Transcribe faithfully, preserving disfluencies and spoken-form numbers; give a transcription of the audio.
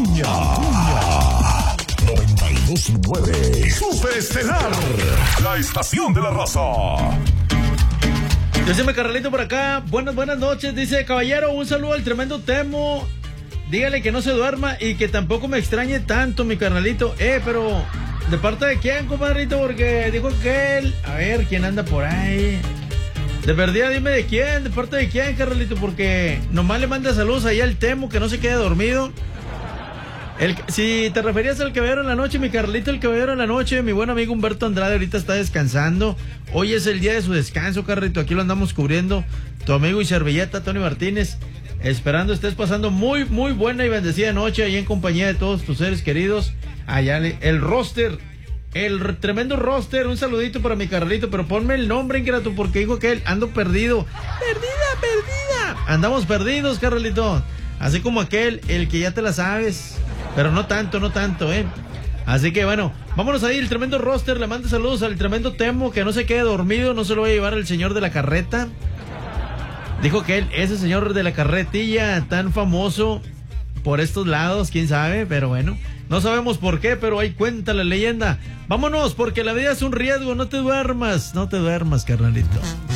Acuña. noventa y dos punto nueve. Super Estelar. La estación de la raza. Dice Carnalito por acá. Buenas, buenas noches. Dice, caballero, un saludo al tremendo Temo. Dígale que no se duerma y que tampoco me extrañe tanto, mi carnalito. Eh, pero, ¿de parte de quién, compadrito? Porque dijo que él... A ver, ¿quién anda por ahí? De verdad, dime de quién, de parte de quién, carnalito, porque nomás le manda saludos ahí al Temo, que no se quede dormido. El, si te referías al caballero en la noche, mi Carlito, el caballero en la noche, mi buen amigo Humberto Andrade ahorita está descansando. Hoy es el día de su descanso, Carlito, aquí lo andamos cubriendo. Tu amigo y servilleta, Tony Martínez, esperando estés pasando muy, muy buena y bendecida noche ahí en compañía de todos tus seres queridos. Allá el roster, el tremendo roster, un saludito para mi Carlito, pero ponme el nombre, ingrato, porque dijo que él ando perdido. Perdida, perdida. Andamos perdidos, Carlito. Así como aquel, el que ya te la sabes. Pero no tanto, no tanto, ¿eh? Así que bueno, vámonos ahí, el tremendo roster. Le mando saludos al tremendo Temo, que no se quede dormido, no se lo va a llevar el señor de la carreta. Dijo que él, ese señor de la carretilla tan famoso por estos lados, quién sabe, pero bueno, no sabemos por qué, pero ahí cuenta la leyenda. Vámonos, porque la vida es un riesgo, no te duermas, no te duermas, carnalito.